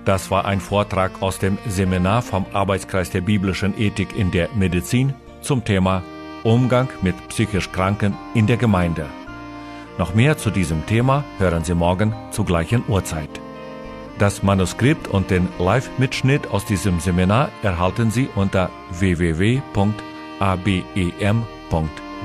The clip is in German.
Das war ein Vortrag aus dem Seminar vom Arbeitskreis der biblischen Ethik in der Medizin zum Thema Umgang mit psychisch Kranken in der Gemeinde. Noch mehr zu diesem Thema hören Sie morgen zur gleichen Uhrzeit. Das Manuskript und den Live-Mitschnitt aus diesem Seminar erhalten Sie unter www.abem.de.